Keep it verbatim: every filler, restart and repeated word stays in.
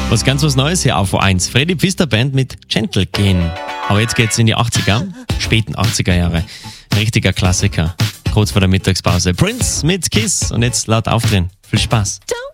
Was ganz was Neues hier auf O eins. Freddy Pfister Band mit Gentle Gehen. Aber jetzt geht's in die achtziger, späten achtziger Jahre. Richtiger Klassiker. Kurz vor der Mittagspause. Prince mit Kiss und jetzt laut aufdrehen. Viel Spaß. Don't